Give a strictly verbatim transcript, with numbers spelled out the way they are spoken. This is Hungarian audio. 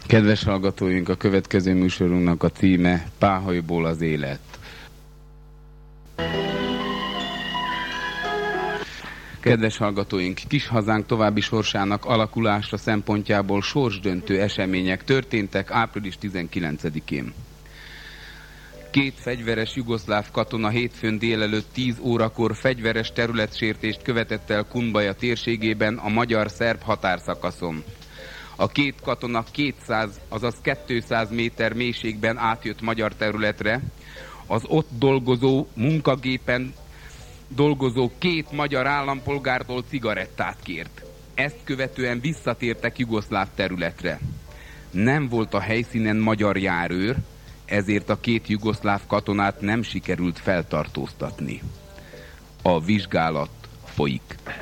Kedves hallgatóink, a következő műsorunknak a címe Páholyból az élet. Kedves hallgatóink, kis hazánk további sorsának alakulása szempontjából sorsdöntő események történtek április tizenkilencedikén. Két fegyveres jugoszláv katona hétfőn délelőtt tíz órakor fegyveres területsértést követett el Kunbaja térségében a magyar-szerb határszakaszon. A két katona kétszáz, azaz kétszáz méter mélységben átjött magyar területre, az ott dolgozó munkagépen dolgozó két magyar állampolgártól cigarettát kért. Ezt követően visszatértek jugoszláv területre. Nem volt a helyszínen magyar járőr, ezért a két jugoszláv katonát nem sikerült feltartóztatni. A vizsgálat folyik.